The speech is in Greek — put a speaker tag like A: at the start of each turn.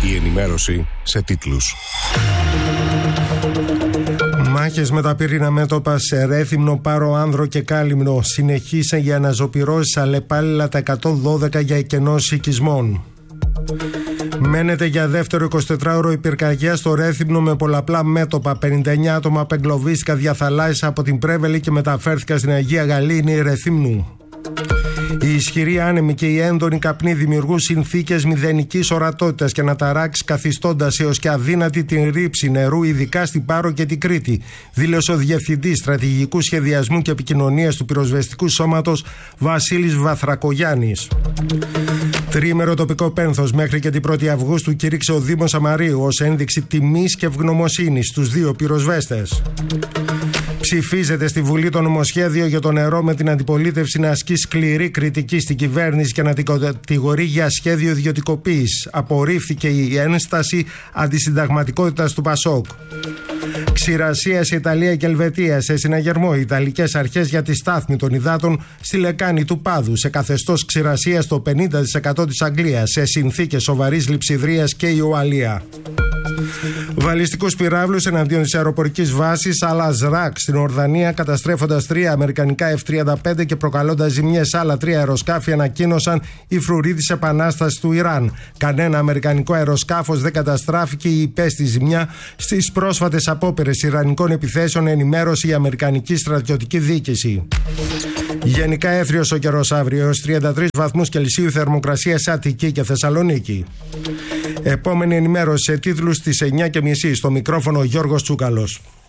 A: Η ενημέρωση σε τίτλους.
B: Μάχες με τα πυρήνα μέτωπα σε Ρέθυμνο, Πάρο, Άνδρο και Κάλυμνο. Συνεχίσαν για αναζωπυρώσεις αλλεπάλληλα τα 112 για εκενώσεις οικισμών. Μένεται για δεύτερο 24ωρο η πυρκαγιά στο Ρέθυμνο με πολλαπλά μέτωπα. 59 άτομα απεγκλωβίστηκαν διαθαλάσσισα από την Πρέβελη και μεταφέρθηκαν στην Αγία Γαλήνη Ρεθύμνου. Οι ισχυροί άνεμοι και οι έντονοι καπνοί δημιουργούν συνθήκες μηδενικής ορατότητας και αναταράξεις, καθιστώντας έως και αδύνατη την ρήψη νερού, ειδικά στην Πάρο και την Κρήτη, δήλωσε ο Διευθυντής Στρατηγικού Σχεδιασμού και Επικοινωνίας του Πυροσβεστικού Σώματος Βασίλης Βαθρακογιάννης. Τριήμερο τοπικό πένθος μέχρι και την 1η Αυγούστου κήρυξε ο Δήμος Σαμαρείου ως ένδειξη τιμής και ευγνωμοσύνης στους δύο πυροσβέστες. Ψηφίζεται στη Βουλή το νομοσχέδιο για το νερό με την αντιπολίτευση να ασκεί σκληρή κριτική στην κυβέρνηση και να την κατηγορεί για σχέδιο ιδιωτικοποίησης. Απορρίφθηκε η ένσταση αντισυνταγματικότητας του Πασόκ. Ξηρασία σε Ιταλία και Ελβετία. Σε συναγερμό οι Ιταλικές αρχές για τη στάθμη των υδάτων στη λεκάνη του Πάδου. Σε καθεστώς ξηρασίας στο 50% της Αγγλίας. Σε συνθήκες σοβαρής λειψιδρίας και η Ουαλία. Βαλιστικούς πυράβλους εναντίον της αεροπορικής βάσης Αλ-Αζράκ στην Ορδανία, καταστρέφοντας 3 αμερικανικά F-35 και προκαλώντας ζημιές σε άλλα 3 αεροσκάφη, ανακοίνωσαν οι φρουροί της επανάστασης του Ιράν. Κανένα αμερικανικό αεροσκάφος δεν καταστράφηκε ή υπέστη ζημιά στις πρόσφατες απόπειρες ιρανικών επιθέσεων, ενημέρωσε η αμερικανική στρατιωτική διοίκηση. Γενικά έθριος ο καιρός αύριο, έως 33 βαθμούς Κελσίου θερμοκρασία σε Αττική και Θεσσαλονίκη. Επόμενη ενημέρωση σε τίτλους στις 9:30. Στο μικρόφωνο Γιώργος Τσούκαλος.